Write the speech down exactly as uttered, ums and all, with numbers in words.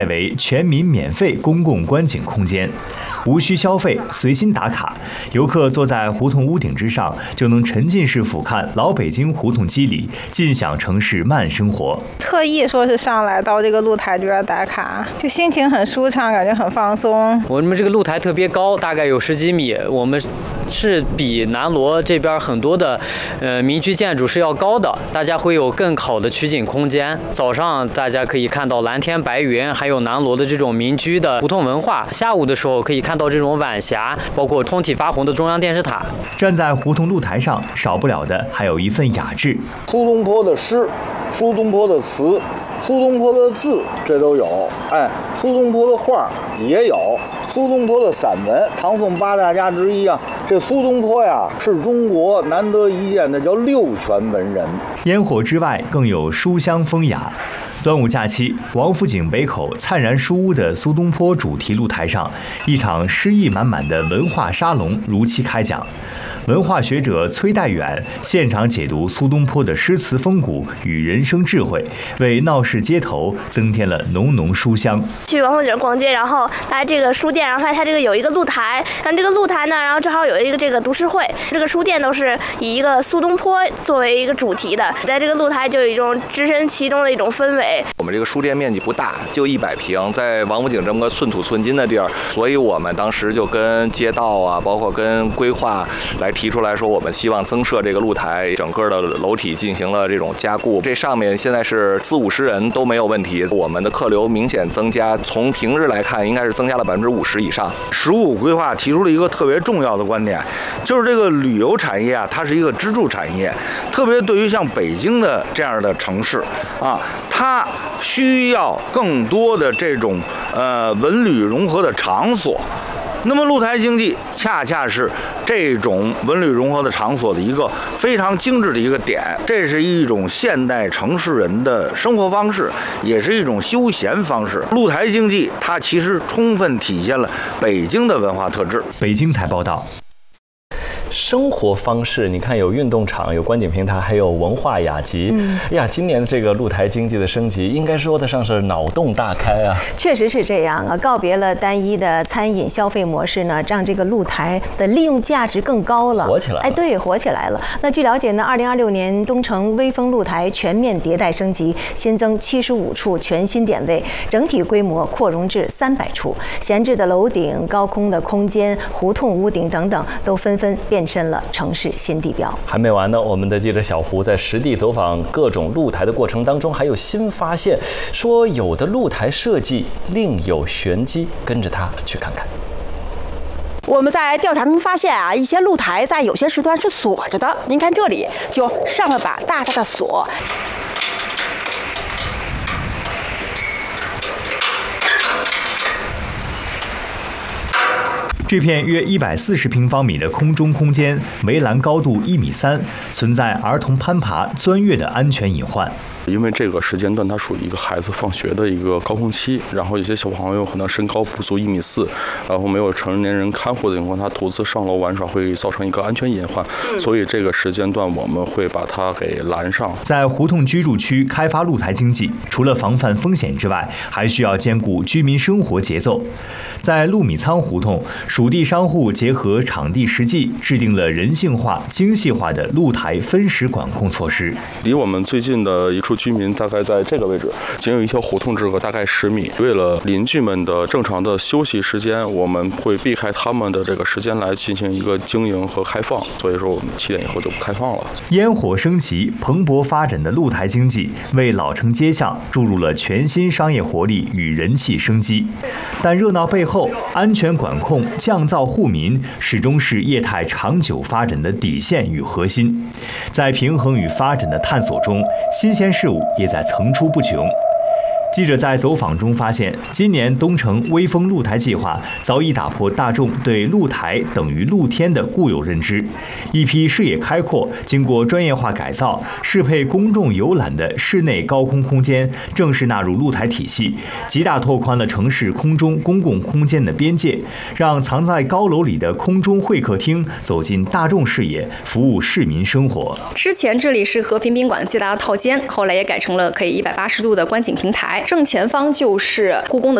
为全民免费公共观景空间，无需消费，随心打卡。游客坐在胡同屋顶之上，就能沉浸式俯瞰老北京胡同肌理，尽享城市慢生活。 特意说是上来到这个露台这边打卡，就心情很舒畅，感觉很放松。 我们这个露台特别高，大概有十几米，我们是比南锣这边很多的呃民居建筑是要高的，大家会有更好的取景空间。早上大家可以看到蓝天白云，还有南锣的这种民居的胡同文化。下午的时候可以看到这种晚霞，包括通体发红的中央电视塔。 站在胡同露台上，少不了的还有一份雅致。 苏东坡的诗，苏东坡的词，苏东坡的字，这都有。哎，苏东坡的画也有。苏东坡的散文，唐宋八大家之一啊。这苏东坡呀，是中国难得一见的叫六全文人。 烟火之外，更有书香风雅。端午假期，王府井北口灿然书屋的苏东坡主题露台上，一场诗意满满的文化沙龙如期开讲。文化学者崔代远现场解读苏东坡的诗词风骨与人生智慧，为闹市街头增添了浓浓书香。 去王府井逛街，然后来这个书店，然后它这个有一个露台，然后这个露台呢，然后正好有一个这个读诗会。这个书店都是以一个苏东坡作为一个主题的，在这个露台就有一种置身其中的一种氛围。 我们这个书店面积不大，就一百平，在王府井这么个寸土寸金的地儿，所以我们当时就跟街道啊，包括跟规划来提出来说，我们希望增设这个露台，整个的楼体进行了这种加固。这上面现在是四五十人都没有问题，我们的客流明显增加，从平日来看，应该是增加了百分之五十以上。 十五规划提出了一个特别重要的观点，就是这个旅游产业啊，它是一个支柱产业，特别对于像北京的这样的城市啊，它需要更多的这种呃文旅融合的场所。那么露台经济恰恰是这种文旅融合的场所的一个非常精致的一个点，这是一种现代城市人的生活方式，也是一种休闲方式。露台经济它其实充分体现了北京的文化特质。 北京台报道。 生活方式，你看有运动场，有观景平台，还有文化雅集。嗯，哎呀，今年的这个露台经济的升级，应该说得上是脑洞大开啊！ 确实是这样啊，告别了单一的餐饮消费模式呢，让这个露台的利用价值更高了， 火起来了。 哎，对，火起来了。那据了解呢，二零二六年东城微风露台全面迭代升级，新增七十五处全新点位，整体规模扩容至三百处，闲置的楼顶、高空的空间、胡同屋顶等等，都纷纷变身了城市新地标。 还没完呢，我们的记者小胡在实地走访各种露台的过程当中，还有新发现，说有的露台设计另有玄机，跟着他去看看。 我们在调查中发现啊，一些露台在有些时段是锁着的。您看这里就上了把大大的锁。 这片约一百四十平方米的空中空间，围栏高度一米三，存在儿童攀爬、钻越的安全隐患。 因为这个时间段它属于一个孩子放学的一个高峰期，然后有些小朋友可能身高不足一米四，然后没有成年人看护的情况，他独自上楼玩耍会造成一个安全隐患，所以这个时间段我们会把它给拦上。 在胡同居住区开发露台经济，除了防范风险之外，还需要兼顾居民生活节奏。在陆米仓胡同，属地商户结合场地实际，制定了人性化、精细化的露台分时管控措施。 离我们最近的一处居民大概在这个位置，仅有一条胡同之隔，大概十米。为了邻居们的正常的休息时间，我们会避开他们的这个时间来进行一个经营和开放，所以说我们七点以后就不开放了。 烟火升旗、蓬勃发展的露台经济，为老城街巷注入了全新商业活力与人气生机。但热闹背后，安全管控、降噪护民，始终是业态长久发展的底线与核心。在平衡与发展的探索中，新鲜事物也在层出不穷。记者在走访中发现，今年东城微风露台计划早已打破大众对露台等于露天的固有认知。一批视野开阔、经过专业化改造、适配公众游览的室内高空空间正式纳入露台体系，极大拓宽了城市空中公共空间的边界，让藏在高楼里的空中会客厅走进大众视野，服务市民生活。 之前这里是和平宾馆最大的套间，后来也改成了可以一百八十度的观景平台。 正前方就是故宫的